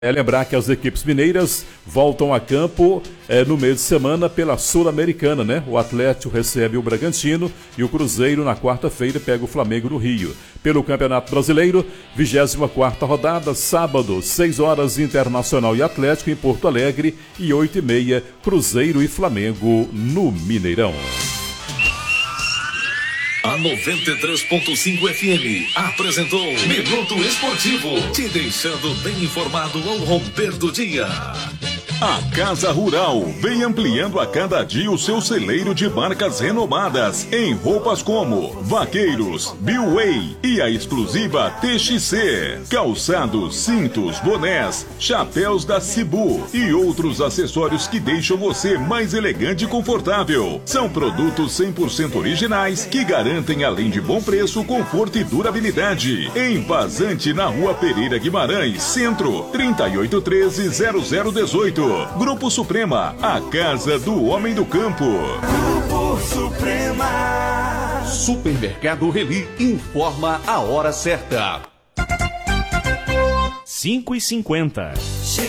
Lembrar que as equipes mineiras voltam a campo no meio de semana pela Sul-Americana, né? O Atlético recebe o Bragantino e o Cruzeiro na quarta-feira pega o Flamengo no Rio. Pelo Campeonato Brasileiro, 24ª rodada, sábado, 6 horas, Internacional e Atlético em Porto Alegre e 8h30, Cruzeiro e Flamengo no Mineirão. A 93.5 FM apresentou Minuto Esportivo, te deixando bem informado ao romper do dia. A Casa Rural vem ampliando a cada dia o seu celeiro de marcas renomadas em roupas como Vaqueiros, Billway e a exclusiva TXC. Calçados, cintos, bonés, chapéus da Cibu e outros acessórios que deixam você mais elegante e confortável. São produtos 100% originais que garantem, além de bom preço, conforto e durabilidade. Em Vazante, na Rua Pereira Guimarães, Centro, 3813-0018. Grupo Suprema, a casa do homem do campo. Grupo Suprema. Supermercado Reli informa a hora certa. 5h50.